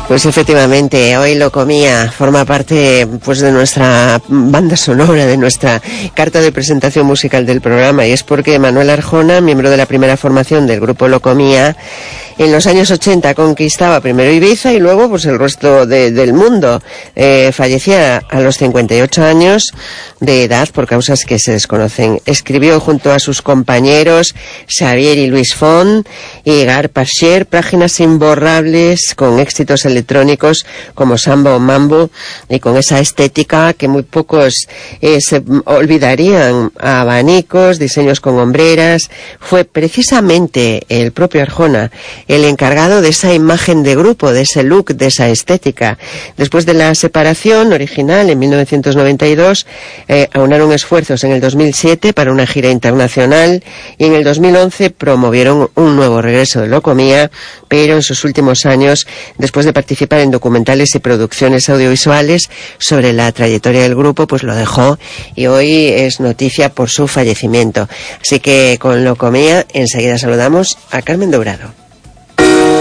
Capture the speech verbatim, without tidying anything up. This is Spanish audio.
Pues efectivamente, hoy Locomía forma parte pues de nuestra banda sonora, de nuestra carta de presentación musical del programa, y es porque Manuel Arjona, miembro de la primera formación del grupo Locomía, en los años ochenta conquistaba primero Ibiza y luego pues el resto de, del mundo. Eh, fallecía a los cincuenta y ocho años de edad por causas que se desconocen. Escribió junto a sus compañeros Xavier y Luis Font y Gar Pacher páginas imborrables con éxitos electrónicos como Samba o Mambo, y con esa estética que muy pocos eh, se olvidarían: abanicos, diseños con hombreras. Fue precisamente el propio Arjona el encargado de esa imagen de grupo, de ese look, de esa estética. Después de la separación original en mil novecientos noventa y dos, eh, aunaron esfuerzos en el dos mil siete para una gira internacional, y en el dos mil once promovieron un nuevo regreso de Locomía, pero en sus últimos años, después de participar en documentales y producciones audiovisuales sobre la trayectoria del grupo, pues lo dejó, y hoy es noticia por su fallecimiento. Así que con Locomía enseguida saludamos a Carmen Dourado.